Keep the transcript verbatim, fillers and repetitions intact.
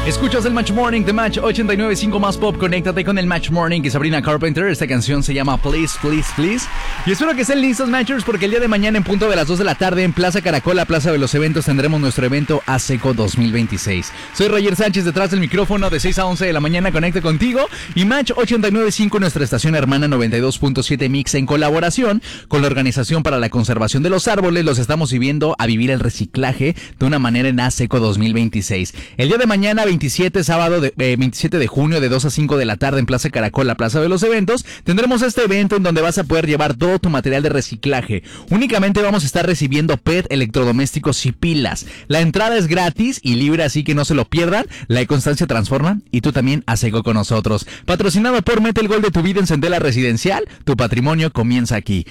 Escuchas el Match Morning de Match ochenta y nueve punto cinco más pop. Conéctate con el Match Morning y Sabrina Carpenter. Esta canción se llama Please, Please, Please. Y espero que estén listos, Matchers, porque el día de mañana en punto de las dos de la tarde en Plaza Caracol, la Plaza de los Eventos, tendremos nuestro evento ASECO dos mil veintiséis. Soy Roger Sánchez, detrás del micrófono de seis a once de la mañana. Conecte contigo. Y Match ochenta y nueve punto cinco, nuestra estación hermana noventa y dos punto siete Mix, en colaboración con la Organización para la Conservación de los Árboles, los estamos viviendo a vivir el reciclaje de una manera en ASECO dos mil veintiséis. El día de mañana, veintisiete, sábado de, eh, veintisiete de junio, de dos a cinco de la tarde en Plaza Caracol, la Plaza de los Eventos, tendremos este evento en donde vas a poder llevar todo tu material de reciclaje. Únicamente vamos a estar recibiendo P E T, electrodomésticos y pilas. La entrada es gratis y libre, así que no se lo pierdan. La Constancia transforma y tú también ASECO con nosotros. Patrocinado por Mete el Gol de tu Vida en Centela Residencial. Tu patrimonio comienza aquí.